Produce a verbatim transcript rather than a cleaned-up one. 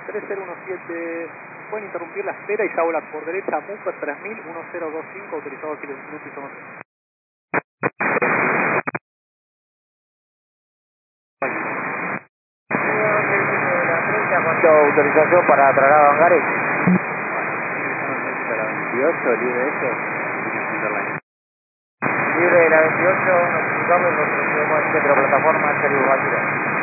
tres cero uno siete, pueden interrumpir la espera y Jaulas por derecha, Muper tres mil, uno cero dos cinco, autorizado aquí los minutos y son ¿Cuánto autorización para traslado a hangares? La veintiocho, libre eso. Libre de la veintiocho, nos ubicamos y nos ofrecemos el centro de plataforma, el Caribe Guajira.